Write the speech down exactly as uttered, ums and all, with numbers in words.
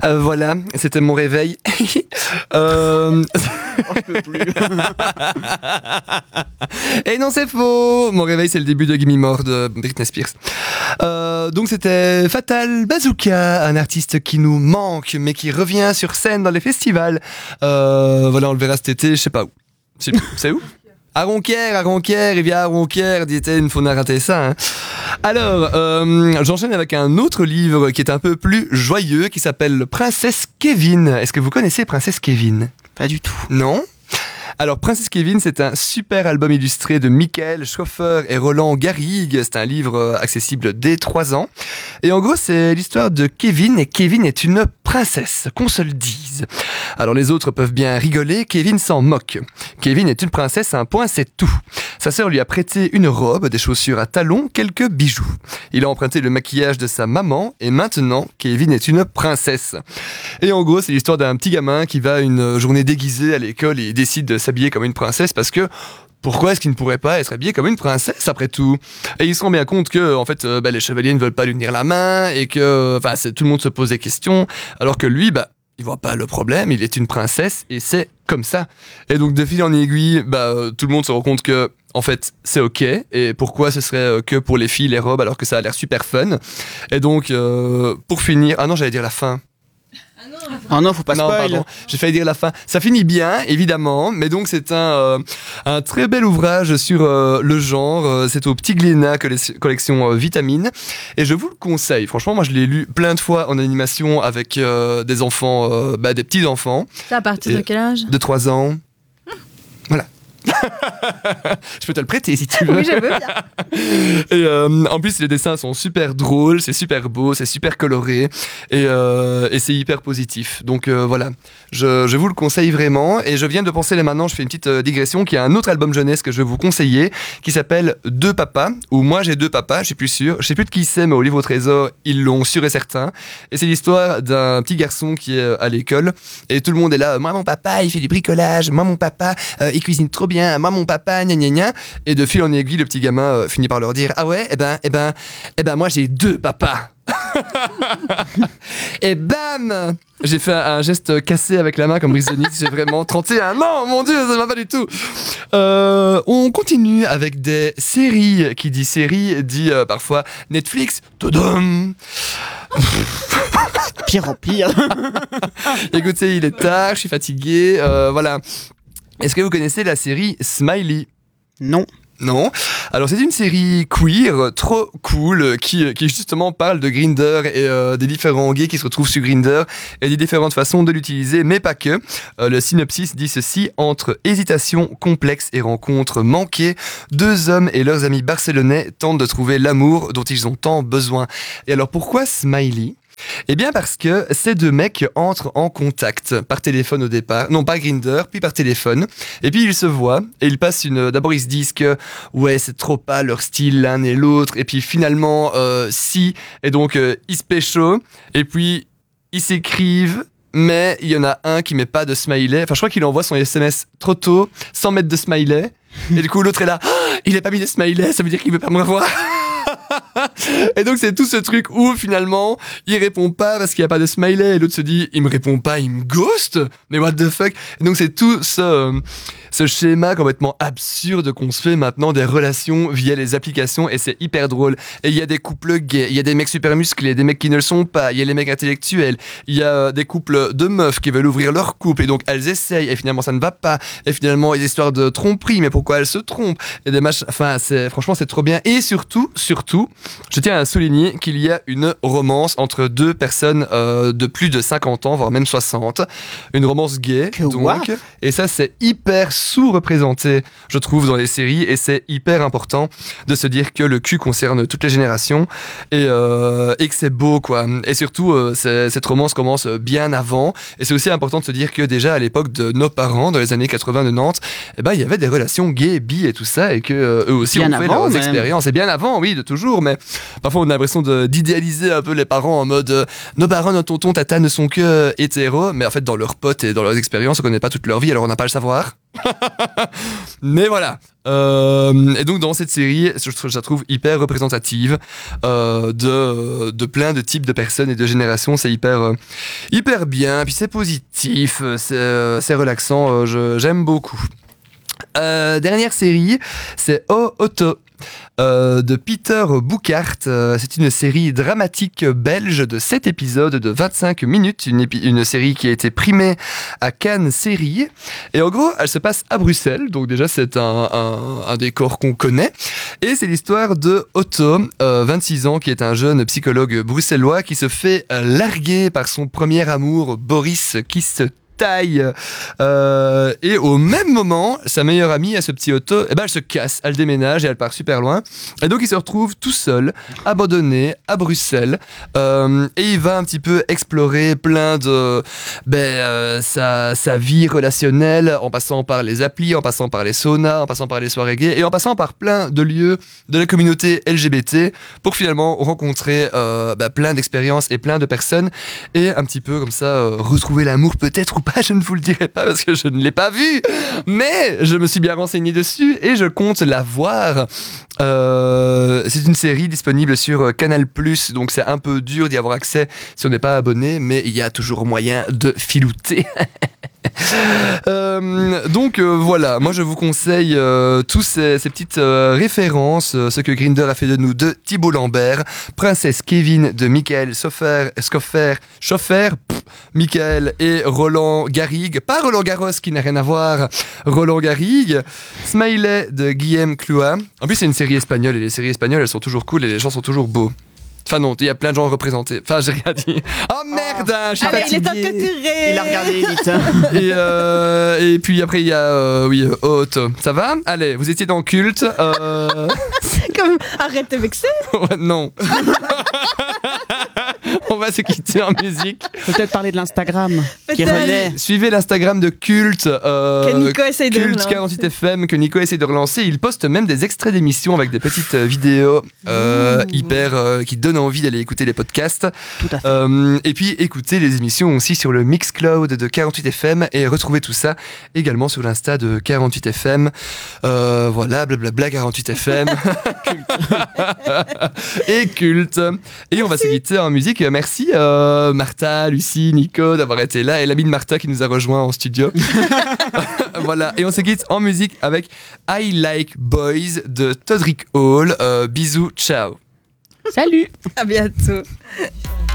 Euh, voilà, c'était mon réveil. euh... Oh, je peux plus. Et non, c'est faux. Mon réveil, c'est le début de Gimme More de Britney Spears. Euh, donc c'était Fatal Bazooka, un artiste qui nous manque, mais qui revient sur scène dans les festivals. Euh, voilà, on le verra cet été, je sais pas où. C'est, c'est où? À Ronquière, à Ronquière, il vient à Ronquière, dit-elle, une faune à rater ça. Hein. Alors, euh, j'enchaîne avec un autre livre qui est un peu plus joyeux, qui s'appelle Princesse Kevin. Est-ce que vous connaissez Princesse Kevin? Pas du tout. Non? Alors, Princesse Kevin, c'est un super album illustré de Michael Schoffer et Roland Garrigue. C'est un livre accessible dès trois ans. Et en gros, c'est l'histoire de Kevin, et Kevin est une princesse, qu'on se le dise. Alors, les autres peuvent bien rigoler, Kevin s'en moque. Kevin est une princesse, un point, c'est tout. Sa sœur lui a prêté une robe, des chaussures à talons, quelques bijoux. Il a emprunté le maquillage de sa maman, et maintenant, Kevin est une princesse. Et en gros, c'est l'histoire d'un petit gamin qui va une journée déguisée à l'école et il décide de s'habiller comme une princesse parce que pourquoi est-ce qu'il ne pourrait pas être habillé comme une princesse après tout? Et il se rend bien compte que en fait euh, bah, les chevaliers ne veulent pas lui tenir la main et que enfin c'est, tout le monde se pose des questions alors que lui bah il voit pas le problème, il est une princesse et c'est comme ça. Et donc de fil en aiguille, bah euh, tout le monde se rend compte que en fait c'est ok et pourquoi ce serait euh, que pour les filles les robes alors que ça a l'air super fun. Et donc euh, pour finir, ah non j'allais dire la fin. Oh non, faut pas non, spoil. Pardon, j'ai failli dire la fin. Ça finit bien, évidemment, mais donc c'est un euh, un très bel ouvrage sur euh, le genre. Euh, c'est au Petit Glénat, collection euh, Vitamine, et je vous le conseille. Franchement, moi je l'ai lu plein de fois en animation avec euh, des enfants, euh, bah, des petits enfants. C'est à partir et de quel âge? De trois ans. Mmh. Voilà. Je peux te le prêter si tu veux. Oui, je veux bien. Et euh, en plus, les dessins sont super drôles, c'est super beau, c'est super coloré et, euh, et c'est hyper positif. Donc euh, voilà, je, je vous le conseille vraiment. Et je viens de penser là maintenant, je fais une petite euh, digression, qu'il y a un autre album jeunesse que je vais vous conseiller qui s'appelle Deux papas, ou Moi j'ai deux papas, je suis plus sûr. Je sais plus de qui c'est, mais au livre au trésor, ils l'ont sûr et certain. Et c'est l'histoire d'un petit garçon qui est à l'école et tout le monde est là. Moi mon papa, il fait du bricolage. Moi mon papa, euh, il cuisine trop bien. Moi mon papa, gna gna gna. Et de fil en aiguille, le petit gamin euh, finit par leur dire ah ouais, eh ben, eh ben, eh ben, moi j'ai deux papas. Et bam, j'ai fait un, un geste cassé avec la main comme Brise de Nice. J'ai vraiment trente et un ans, mon Dieu, ça va pas du tout. Euh, on continue avec des séries. Qui dit série dit euh, parfois Netflix. Tadam. Pire en pire. Écoutez, il est tard, je suis fatigué. Euh, voilà. Est-ce que vous connaissez la série Smiley? Non. Non. Alors c'est une série queer trop cool qui, qui justement parle de Grindr et euh, des différents gays qui se retrouvent sur Grindr et des différentes façons de l'utiliser, mais pas que. Euh, le synopsis dit ceci: entre hésitation complexe et rencontre manquée, deux hommes et leurs amis barcelonais tentent de trouver l'amour dont ils ont tant besoin. Et alors pourquoi Smiley ? Eh bien parce que ces deux mecs entrent en contact par téléphone au départ, non pas Grindr, puis par téléphone, et puis ils se voient, et ils passent une... D'abord ils se disent que ouais c'est trop pas leur style l'un et l'autre, et puis finalement euh, si, et donc euh, ils se pécho, et puis ils s'écrivent, mais il y en a un qui met pas de smiley, enfin je crois qu'il envoie son S M S trop tôt, sans mettre de smiley, et du coup l'autre est là, oh, il a pas mis de smiley, ça veut dire qu'il veut pas me revoir. Et donc c'est tout ce truc où finalement il répond pas parce qu'il y a pas de smiley et l'autre se dit il me répond pas, il me ghost, mais what the fuck. Et donc c'est tout ce ce schéma complètement absurde qu'on se fait maintenant des relations via les applications et c'est hyper drôle. Et il y a des couples gays, il y a des mecs super musclés, des mecs qui ne le sont pas, il y a les mecs intellectuels, il y a des couples de meufs qui veulent ouvrir leur couple et donc elles essayent et finalement ça ne va pas et finalement il y a des histoires de tromperie mais pourquoi elles se trompent et des machins, enfin c'est franchement c'est trop bien et surtout surtout je tiens à souligner qu'il y a une romance entre deux personnes euh, de plus de cinquante ans voire même soixante, une romance gay que donc what et ça c'est hyper sous-représenté je trouve dans les séries et c'est hyper important de se dire que le cul concerne toutes les générations et, euh, et que c'est beau quoi et surtout euh, c'est, cette romance commence bien avant et c'est aussi important de se dire que déjà à l'époque de nos parents dans les années quatre-vingts quatre-vingt-dix eh ben, il y avait des relations gays, bi et tout ça et que euh, eux aussi bien ont fait avant, leurs même. expériences et bien avant oui de toujours mais parfois on a l'impression de, d'idéaliser un peu les parents en mode euh, nos parents, nos tontons, tata ne sont que euh, hétéros mais en fait dans leurs potes et dans leurs expériences on connaît pas toute leur vie alors on n'a pas à le savoir. Mais voilà. Euh, et donc dans cette série, je, trouve- je la trouve hyper représentative euh, de, de plein de types de personnes et de générations. C'est hyper, euh, hyper bien. Puis c'est positif, euh, c'est, euh, c'est relaxant. euh, je- j'aime beaucoup. Euh, dernière série, c'est Oh Otto. Euh, de Peter Bouckaert. Euh, c'est une série dramatique belge de sept épisodes de vingt-cinq minutes, une, épi- une série qui a été primée à Cannes Série. Et en gros, elle se passe à Bruxelles, donc déjà c'est un, un, un décor qu'on connaît. Et c'est l'histoire de Otto, euh, vingt-six ans, qui est un jeune psychologue bruxellois qui se fait euh, larguer par son premier amour, Boris, qui se taille. Euh, et au même moment, sa meilleure amie, à ce petit Otto, eh ben, elle se casse, elle déménage et elle part super loin. Et donc il se retrouve tout seul, abandonné, à Bruxelles. Euh, et il va un petit peu explorer plein de ben, euh, sa, sa vie relationnelle, en passant par les applis, en passant par les saunas, en passant par les soirées gays, et en passant par plein de lieux de la communauté L G B T, pour finalement rencontrer euh, ben, plein d'expériences et plein de personnes, et un petit peu comme ça euh, retrouver l'amour peut-être ou pas, je ne vous le dirai pas parce que je ne l'ai pas vu, mais je me suis bien renseigné dessus et je compte la voir. Euh, c'est une série disponible sur Canal plus, donc c'est un peu dur d'y avoir accès si on n'est pas abonné, mais il y a toujours moyen de filouter. Euh, donc euh, voilà, moi je vous conseille euh, tous ces, ces petites euh, références, euh, ce que Grindr a fait de nous, de Thibault Lambert, Princesse Kevin de Michael Soffer, Scoffer, Chauffeur, pff, Michael et Roland Garrigue, pas Roland Garros qui n'a rien à voir, Roland Garrigue, Smiley de Guillaume Cloua. En plus c'est une série espagnole et les séries espagnoles elles sont toujours cool et les gens sont toujours beaux. Enfin non, il y a plein de gens représentés. Enfin, j'ai rien dit. Oh merde, hein, je suis Allez, il est fatigué. temps que tu rêves. Il a regardé Elite. Et, euh, et puis après il y a euh, oui euh, Otto. Ça va? Allez, vous étiez dans Culte. Euh... Comme, arrête de vexer. ouais, non. On va se quitter en musique. Peut-être parler de l'Instagram qui Peut-être. relaie. Suivez l'Instagram de Culte. Euh, Que Nico essaye de Culte relancer. quarante-huit F M que Nico essaie de relancer. Il poste même des extraits d'émissions avec des petites euh, vidéos euh, Mmh. hyper euh, qui donnent envie d'aller écouter les podcasts. Tout à fait. Euh, et puis écoutez les émissions aussi sur le Mixcloud de quarante-huit F M et retrouvez tout ça également sur l'Insta de quarante-huit F M. Euh, voilà, blablabla quarante-huit F M. Et Culte. Et on va se quitter en musique. Merci euh, Martha, Lucie, Nico d'avoir été là et l'ami de Martha qui nous a rejoint en studio. Voilà, et on se quitte en musique avec I Like Boys de Todrick Hall. Euh, bisous, ciao. Salut. À bientôt.